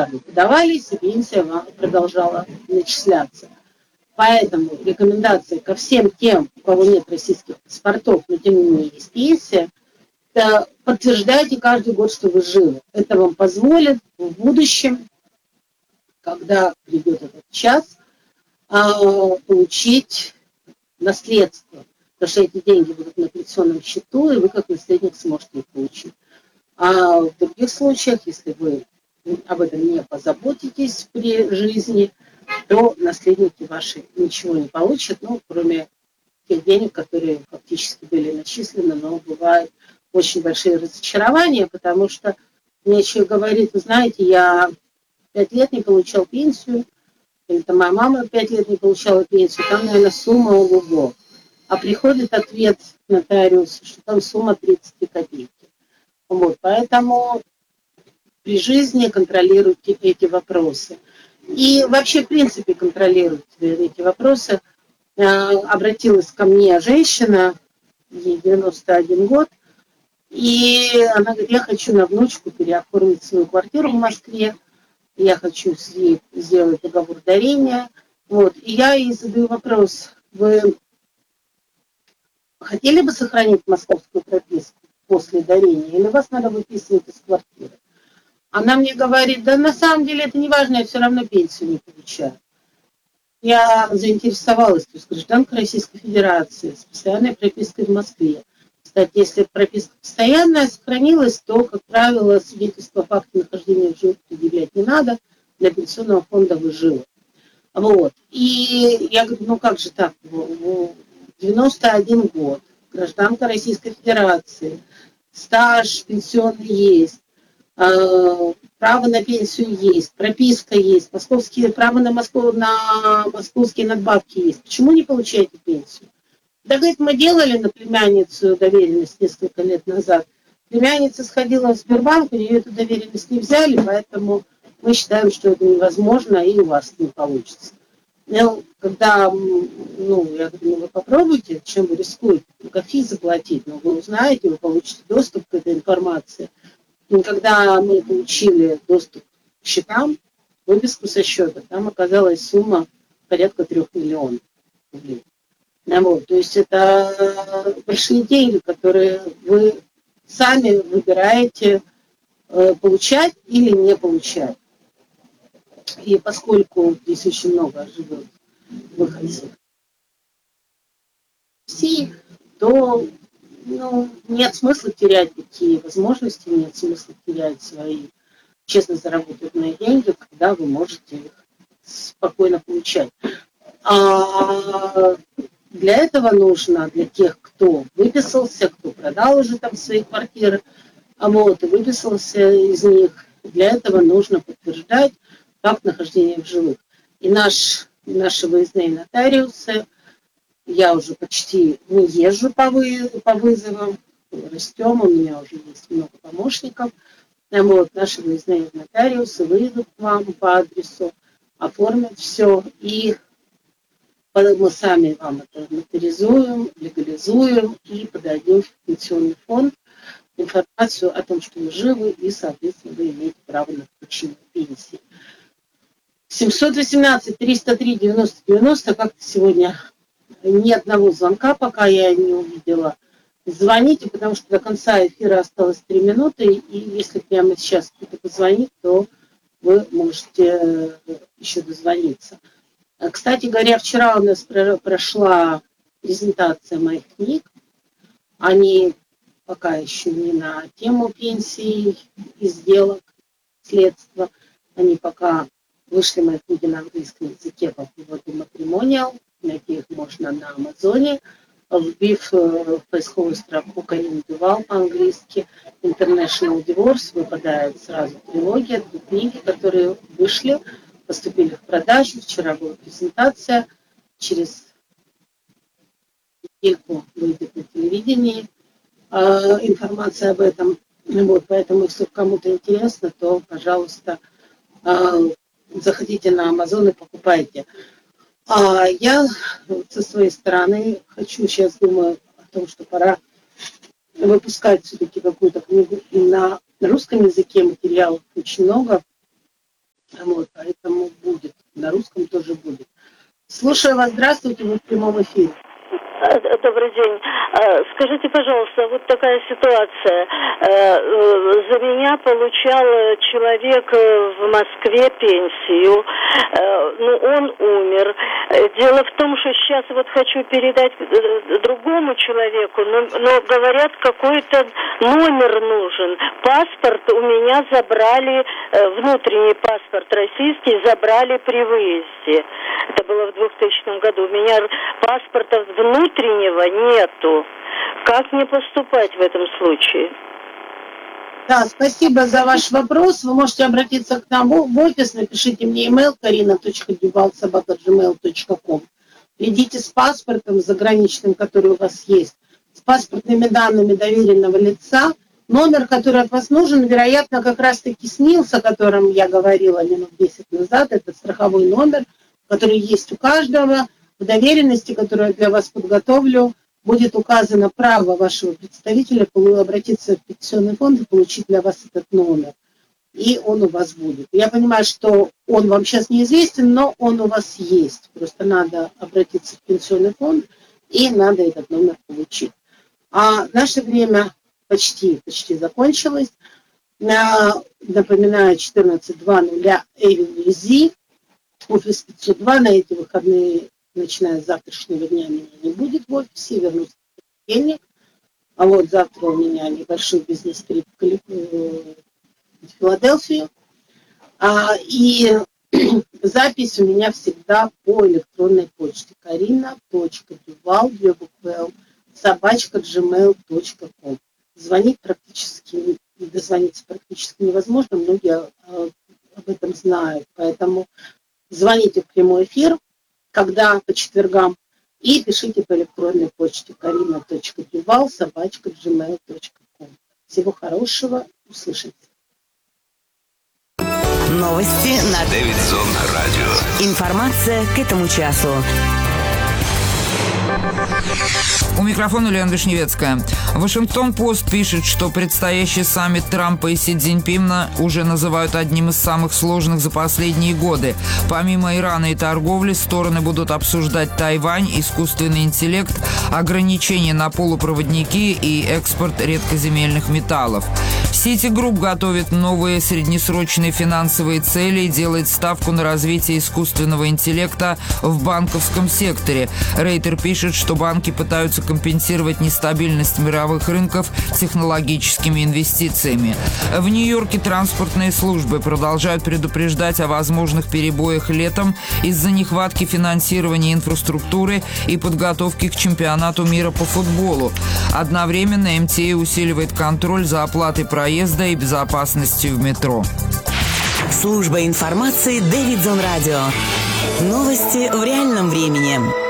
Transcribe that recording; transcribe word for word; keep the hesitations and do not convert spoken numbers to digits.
вы подавались, и пенсия вам продолжала начисляться. Поэтому рекомендация ко всем тем, у кого нет российских паспортов, но тем не менее есть пенсия, это подтверждайте каждый год, что вы живы. Это вам позволит в будущем, когда придет этот час, получить наследство. Потому что эти деньги будут на пенсионном счету, и вы как наследник сможете их получить. А в других случаях, если вы об этом не позаботитесь при жизни, то наследники ваши ничего не получат, ну, кроме тех денег, которые фактически были начислены, но бывают очень большие разочарования, потому что мне человек говорит, вы знаете, я пять лет не получал пенсию, или там моя мама пять лет не получала пенсию, там, наверное, сумма ого-го. А приходит ответ нотариуса, что там сумма тридцать копейки. Вот, поэтому при жизни контролируйте эти вопросы. И вообще, в принципе, контролируйте эти вопросы. Обратилась ко мне женщина, ей девяносто один год, и она говорит, я хочу на внучку переоформить свою квартиру в Москве, я хочу с ней сделать договор дарения. Вот, и я ей задаю вопрос, вы хотели бы сохранить московскую прописку после дарения, или вас надо выписывать из квартиры? Она мне говорит, да на самом деле это не важно, я все равно пенсию не получаю. Я заинтересовалась, то есть гражданка Российской Федерации с постоянной пропиской в Москве. Кстати, если прописка постоянная сохранилась, то, как правило, свидетельство о факте нахождения в живых предъявлять не надо, для пенсионного фонда вы живы. Вот. И я говорю, ну как же так, девяносто один год, гражданка Российской Федерации, стаж пенсионный есть, право на пенсию есть, прописка есть, московские, право на, Москву, на московские надбавки есть. Почему не получаете пенсию? Да, говорит, мы делали на племянницу доверенность несколько лет назад. Племянница сходила в Сбербанк, у нее эту доверенность не взяли, поэтому мы считаем, что это невозможно и у вас не получится. Ну, когда, ну, я говорю, ну вы попробуйте, чем вы рискуете, КАФИ заплатить, но вы узнаете, вы получите доступ к этой информации. И когда мы получили доступ к счетам, выписку со счета, там оказалась сумма порядка трех миллионов рублей. Вот, то есть это большие деньги, которые вы сами выбираете получать или не получать. И поскольку здесь очень много живет выходцев в России, то ну, нет смысла терять такие возможности, нет смысла терять свои честно заработанные деньги, когда вы можете их спокойно получать. А для этого нужно, для тех, кто выписался, кто продал уже там свои квартиры, а вот, и выписался из них, для этого нужно подтверждать факт нахождения в живых. И наш, наши выездные нотариусы, я уже почти не езжу по, вы, по вызовам, растем, у меня уже есть много помощников. Вот, наши выездные нотариусы выйдут к вам по адресу, оформят все, и мы сами вам это нотаризуем, легализуем и подадим в пенсионный фонд информацию о том, что вы живы, и, соответственно, вы имеете право на получение пенсии. семьсот восемнадцать триста три девяносто девяносто, как-то сегодня ни одного звонка, пока я не увидела. Звоните, потому что до конца эфира осталось три минуты, и если прямо сейчас кто-то позвонит, то вы можете еще дозвониться. Кстати говоря, вчера у нас прошла презентация моих книг. Они пока еще не на тему пенсий и сделок, следства. Они пока вышли, мои книги на английском языке по поводу матримониал. Найти их можно на Амазоне. Вбив в поисковую строку Карин Дювал по-английски International Divorce, выпадает сразу трилогия, две книги, которые вышли, поступили в продажу. Вчера была презентация, через недельку выйдет на телевидении э, информация об этом. Вот, поэтому, если кому-то интересно, то, пожалуйста, э, заходите на Amazon и покупайте. А я со своей стороны хочу, сейчас думаю о том, что пора выпускать все-таки какую-то книгу и на русском языке, материалов очень много. Вот, поэтому будет. На русском тоже будет. Слушаю вас. Здравствуйте, вы в прямом эфире. Добрый день. Скажите, пожалуйста, вот такая ситуация. За меня получал человек в Москве пенсию, но он умер. Дело в том, что сейчас вот хочу передать другому человеку, но, но говорят, какой-то номер нужен. Паспорт у меня забрали, внутренний паспорт российский забрали при выезде. Это было в двухтысячном году. У меня паспорта внутреннего нету. Как мне поступать в этом случае? Да, спасибо за ваш вопрос. Вы можете обратиться к нам в офис, напишите мне email карина точка дювал собака джимейл точка ком. Придите с паспортом заграничным, который у вас есть, с паспортными данными доверенного лица. Номер, который от вас нужен, вероятно, как раз-таки СНИЛС, о котором я говорила минут десять назад. Это страховой номер, который есть у каждого. В доверенности, которую я для вас подготовлю, будет указано право вашего представителя обратиться в пенсионный фонд и получить для вас этот номер. И он у вас будет. Я понимаю, что он вам сейчас неизвестен, но он у вас есть. Просто надо обратиться в пенсионный фонд и надо этот номер получить. А наше время почти, почти закончилось. Напоминаю, четырнадцать двадцать Эвеню Зи, офис пятьсот два. На эти выходные, начиная с завтрашнего дня, меня не будет в офисе, вернусь в понедельник. А вот завтра у меня небольшой бизнес-трип в Филадельфию. А, и запись у меня всегда по электронной почте. карина точка дювал, две буквы Л, собачка джимейл точка ком. Звонить практически, дозвониться практически невозможно, многие э, об этом знают. Поэтому звоните в прямой эфир, когда по четвергам, и пишите по электронной почте карина точка дювал собачка джимейл точка ком. Всего хорошего, услышимся. Новости на Дэвидсон радио. Информация к этому часу. У микрофона Лена Вишневецкая. Вашингтон-Пост пишет, что предстоящий саммит Трампа и Си Цзиньпина уже называют одним из самых сложных за последние годы. Помимо Ирана и торговли, стороны будут обсуждать Тайвань, искусственный интеллект, ограничения на полупроводники и экспорт редкоземельных металлов. Citigroup готовит новые среднесрочные финансовые цели и делает ставку на развитие искусственного интеллекта в банковском секторе. Рейтер пишет, что банки пытаются компенсировать нестабильность мировых рынков технологическими инвестициями. В Нью-Йорке транспортные службы продолжают предупреждать о возможных перебоях летом из-за нехватки финансирования инфраструктуры и подготовки к чемпионату мира по футболу. Одновременно эм ти эй усиливает контроль за оплатой проезда и безопасностью в метро. Служба информации Дэвидсон радио. Новости в реальном времени.